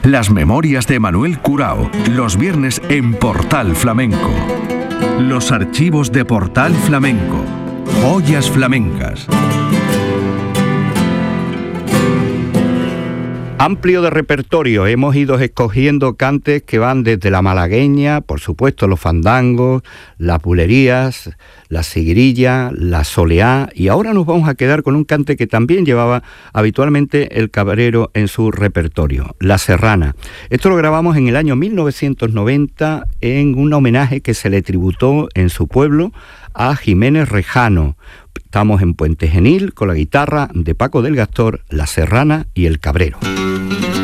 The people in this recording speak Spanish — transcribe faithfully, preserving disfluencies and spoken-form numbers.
Las memorias de Manuel Curao, los viernes en Portal Flamenco. Los archivos de Portal Flamenco. Joyas flamencas. Amplio de repertorio, hemos ido escogiendo cantes que van desde la malagueña, por supuesto los fandangos, las bulerías, la siguirilla, la soleá, y ahora nos vamos a quedar con un cante que también llevaba habitualmente el cabrero en su repertorio, la serrana. Esto lo grabamos en el año mil novecientos noventa en un homenaje que se le tributó en su pueblo a Jiménez Rejano. Estamos en Puente Genil con la guitarra de Paco del Gastor, la serrana y el cabrero.